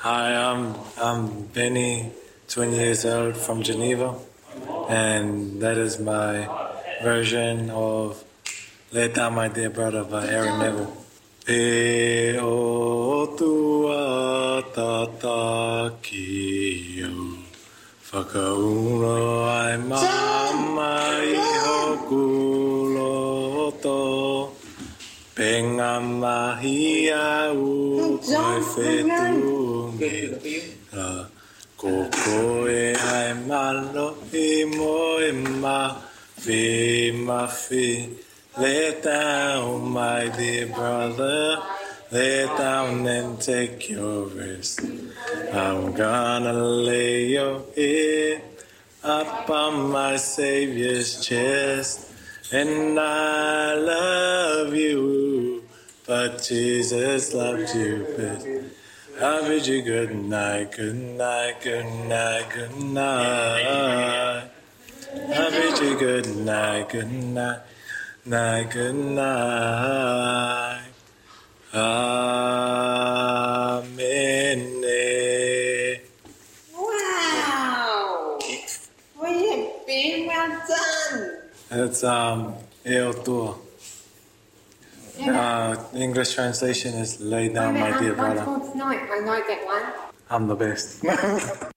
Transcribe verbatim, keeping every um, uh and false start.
Hi, I'm I'm Benny, twenty years old from Geneva, and that is my version of "Lay Down My Dear Brother" by Aaron Neville. E o tua tatakio, whakauno ai mama iho kuloto, penga mahi au koe whetungi, a koko e ai malo i moe ma fi ma fi. Lay down, my dear brother, lay down and take your rest. I'm gonna lay your head up on my Savior's chest. And I love you, but Jesus loves you best. I bid you good night, good night, good night, good night. I bid you good night, good night. Night, good night. Amen. Wow! We have been well done. That's um, El Tua. Uh, English translation is "Lay down, my dear brother." Tonight, I know that one. I'm the best.